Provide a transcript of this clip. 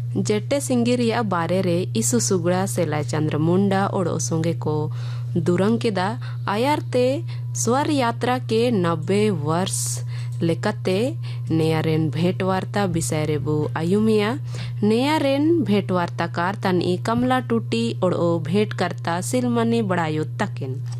जेटे सिंगिरिया बारे रे इसु सुगड़ा सेला चंद्र मुंडा ओड़ो सोंगे को दुरंग केदा आयारते स्वर यात्रा के 90 वर्ष लेकते नेयारेन भेंट वार्ता विषय रेबू आयुमिया नेयारेन भेंट वार्ताकार तन ई कमला टूटी ओड़ो भेंट करता सिलमनी बड़ायो तकिन।